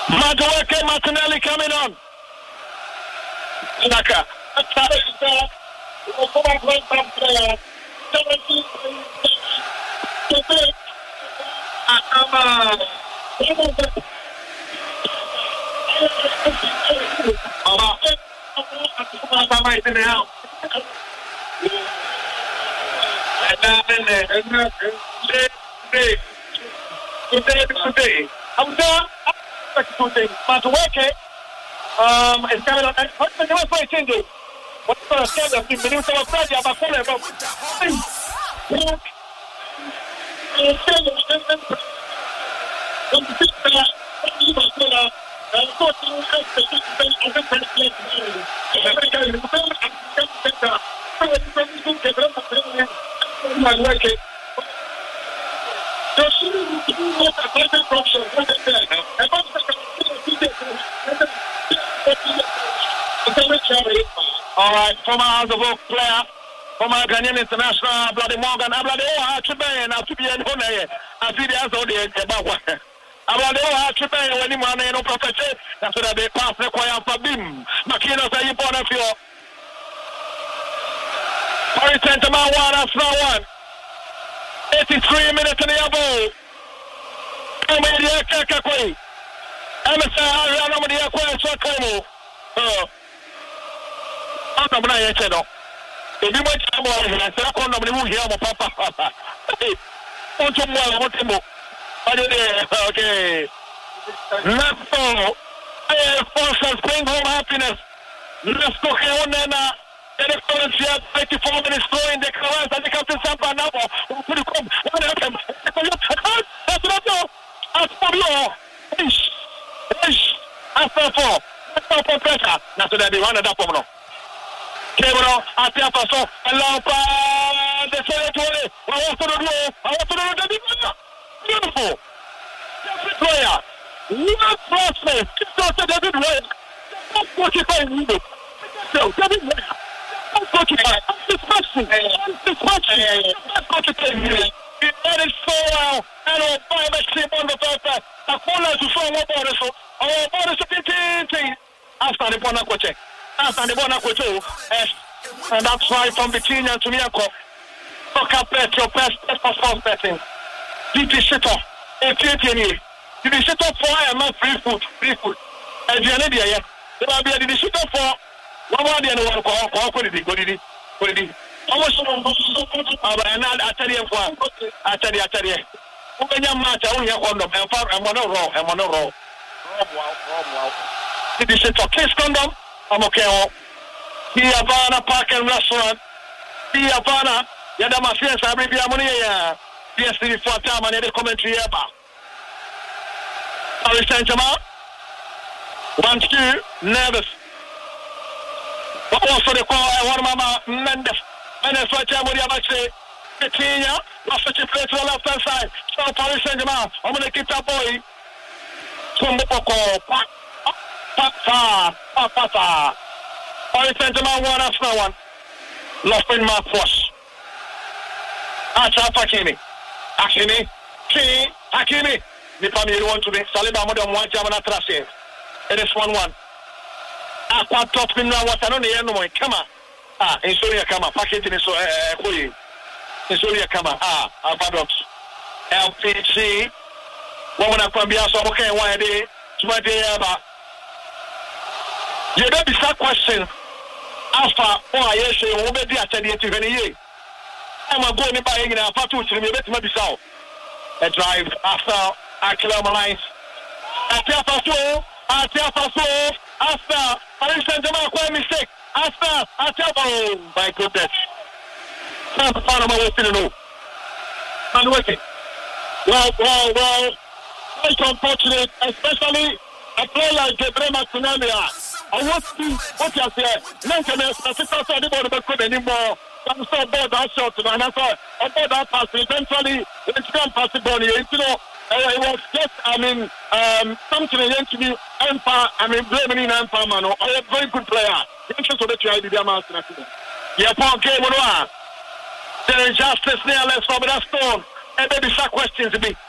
Madueke Martinelli coming on. Naka. Madueke is coming on. What's the number for changing? What's the schedule? The news of Australia about all right, former House of Oak player, former Ghanaian international, Bloody Morgan, Bloody Oha, to be an honor. I see the answer about what. Bloody Oha, when you want to professor, that's what they pass the choir for Bim. Makino say you born of your. Paris Saint-Germain 1, Arsenal 1. 83 minutes in the above. Media Kakakoi. MSI, Ranamodia Quay, so Como. I'm not a channel. If you went to the second of the moon here, Papa. What's more? Okay. Let's go. Force us bring home happiness. Let's go here on and the current 24 minutes throwing the cars and the captain Sampa now. What happened? That's what I know. As for you, after 4. That's for pressure. That's what they wanted up on. Kebro, até passou, Lampa, desceu a toalha, a outra no beautiful. David Raya, what prospect, just David Raya, that's what you find needed. David Raya, that's what you find, dispatching, that's what you find needed. He did it so well, and on 5 extreme on the first, a corner to show what borders, our borders are 15, after the Bonacoche. And that's why from Virginia to Miyako. Soccer bet, your best sports betting. DP Shito, ATTNE. DP Shito for I am not free food. And the other day, there will be a DP Shito for one more than one call. What did he? Almost I tell you, Open your match, I only have one of them. I'm on a roll. DP Shito, kiss condom. I'm okay. The Havana Park and Restaurant. The Havana. Yadama Fies, I bring the money. Yes, the 4 time and the commentary. Paris Saint-Germain. 1-2. Nervous. But also the call. One Mama Mendes. Mendes, what time would you have to say? Petunia. Lost the play to the left hand side. So Paris Saint-Germain. I'm going to keep that boy. Tumboko. Papa. Paris Saint-Germain 1, Arsenal 1. Lost in mouthwash. Achraf Hakimi. Nipa mi want to be. Saliba modern 1 German atrase. It is 1-1. Aqua top in now what I don't know no more. Come on. Insuria come on. Package in so Insuria come on. Paradox. LPG. Woman akwambia so okay why dey. Tuma dey aba. You don't be that question. After I say, you will be attending to any year. I'm going to buy in a patu to me, let me be so. A drive after Akilama lines. After Paris Saint-Germain, quite mistake. After, oh my goodness. Well, it's unfortunate, especially a player like Gabriel Martinelli. I want to see what you say. Maintenance, I think that's the ball could anymore. I'm so about that shot, and I thought about that pass. Eventually, it's going pass the ball. It was just, something against me. Blaming in Empire, man. A very good player. Interest of the try to be a master. Yeah, Paul Game, there is justice near less for that stone. And maybe some questions to be.